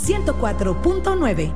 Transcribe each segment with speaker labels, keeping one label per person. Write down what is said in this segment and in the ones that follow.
Speaker 1: 104.9.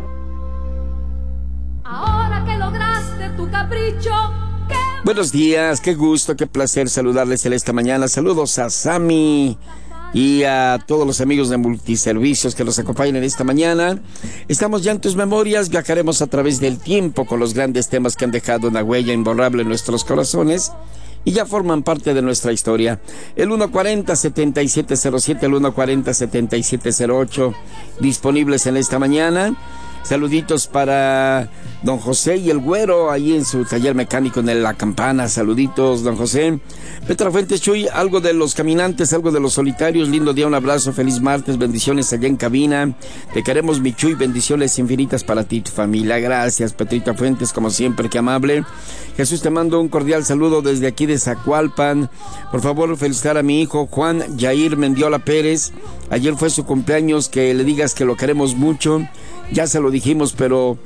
Speaker 2: Ahora que lograste tu capricho.
Speaker 3: Buenos días, qué gusto, qué placer saludarles en esta mañana. Saludos a Sammy y a todos los amigos de Multiservicios que nos acompañan en esta mañana. Estamos ya en tus memorias, viajaremos a través del tiempo con los grandes temas que han dejado una huella imborrable en nuestros corazones y ya forman parte de nuestra historia. El 140-7707, el 140-7708, disponibles en esta mañana. Saluditos para don José y el Güero, ahí en su taller mecánico en La Campana. Saluditos, don José. Petra Fuentes, Chuy, algo de los caminantes, algo de los solitarios. Lindo día, un abrazo, feliz martes, bendiciones allá en cabina. Te queremos, mi Chuy, bendiciones infinitas para ti y tu familia. Gracias, Petrita Fuentes, como siempre, qué amable. Jesús, te mando un cordial saludo desde aquí de Zacualpan. Por favor, felicitar a mi hijo Juan Yair Mendiola Pérez. Ayer fue su cumpleaños, que le digas que lo queremos mucho. Ya se lo dijimos, pero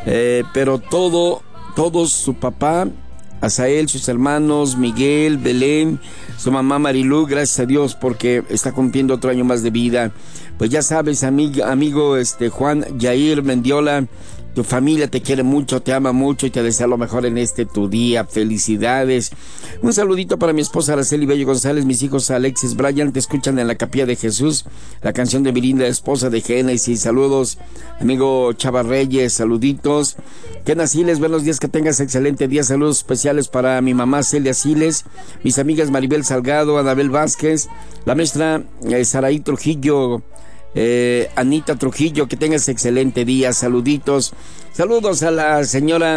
Speaker 3: todos, su papá, Asael, sus hermanos, Miguel, Belén, su mamá Marilú, gracias a Dios porque está cumpliendo otro año más de vida. Pues ya sabes, amigo Juan Yair Mendiola, tu familia te quiere mucho, te ama mucho y te desea lo mejor en tu día. Felicidades. Un saludito para mi esposa Araceli Bello González, mis hijos Alexis, Brian, te escuchan en la Capilla de Jesús, la canción de mi linda esposa de Génesis. Saludos, amigo Chava Reyes, saluditos. Kena Siles, buenos días, que tengas excelente día. Saludos especiales para mi mamá Celia Siles, mis amigas Maribel Salgado, Anabel Vázquez, la maestra Saraí Trujillo, Anita Trujillo, que tengas excelente día. Saluditos. Saludos a la señora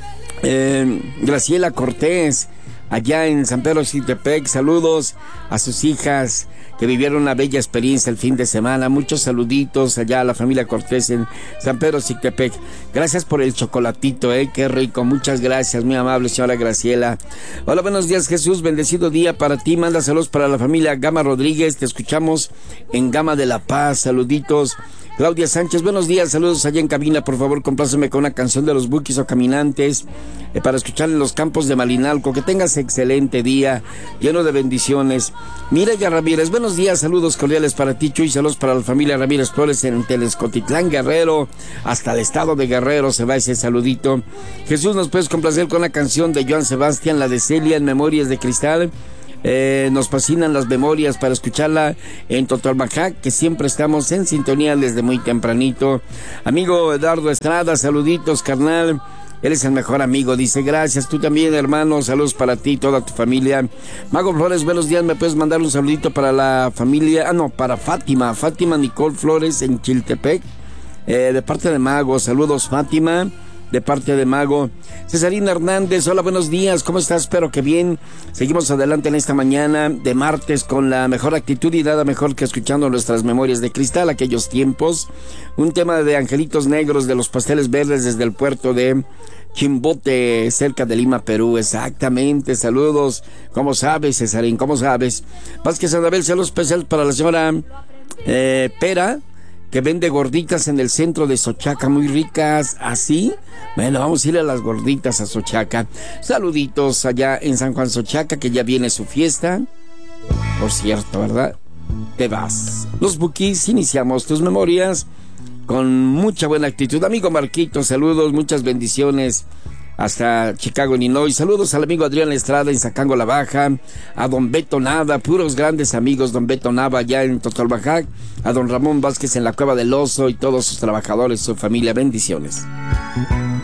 Speaker 3: Graciela Cortés, allá en San Pedro Xiltepec. Saludos a sus hijas que vivieron una bella experiencia el fin de semana. Muchos saluditos allá a la familia Cortés en San Pedro Xiltepec. Gracias por el chocolatito, qué rico. Muchas gracias, muy amable señora Graciela. Hola, buenos días, Jesús, bendecido día para ti. Manda saludos para la familia Gama Rodríguez, te escuchamos en Gama de la Paz. Saluditos. Claudia Sánchez, buenos días, saludos allá en cabina. Por favor, compláceme con una canción de los Bukis o Caminantes para escuchar en los campos de Malinalco. Que tengas excelente día, lleno de bendiciones. Mireya Ramírez, buenos días, saludos cordiales para ti, Chuy. Saludos para la familia Ramírez Flores en Telescotitlán, Guerrero. Hasta el estado de Guerrero se va ese saludito. Jesús, ¿nos puedes complacer con una canción de Joan Sebastián, la de Celia, en Memorias de Cristal? Nos fascinan las memorias para escucharla en Totoalmajac, que siempre estamos en sintonía desde muy tempranito. Amigo Eduardo Estrada, saluditos, carnal. Eres el mejor amigo, dice. Gracias, tú también, hermano. Saludos para ti y toda tu familia. Mago Flores, buenos días. ¿Me puedes mandar un saludito para la familia? Para Fátima Nicole Flores en Chiltepec, de parte de Mago. Saludos, Fátima, de parte de Mago. Cesarina Hernández, hola, buenos días, ¿cómo estás? Espero que bien. Seguimos adelante en esta mañana de martes con la mejor actitud y nada mejor que escuchando nuestras memorias de cristal, aquellos tiempos. Un tema de Angelitos Negros de los Pasteles Verdes desde el puerto de Chimbote, cerca de Lima, Perú. Exactamente, saludos. ¿Cómo sabes, Cesarín? ¿Cómo sabes? Vázquez Anabel, saludos especiales para la señora Pera, que vende gorditas en el centro de Xochaca, muy ricas. ¿Así? Bueno, vamos a ir a las gorditas a Xochaca. Saluditos allá en San Juan Xochaca, que ya viene su fiesta. Por cierto, ¿verdad? Te vas. Los Bukis, iniciamos tus memorias con mucha buena actitud. Amigo Marquito, saludos, muchas bendiciones hasta Chicago, Illinois. Saludos al amigo Adrián Estrada en Zacango la Baja, a don Beto Nava, puros grandes amigos, don Beto Nava allá en Totoalmajac, a don Ramón Vázquez en la Cueva del Oso y todos sus trabajadores, su familia, bendiciones.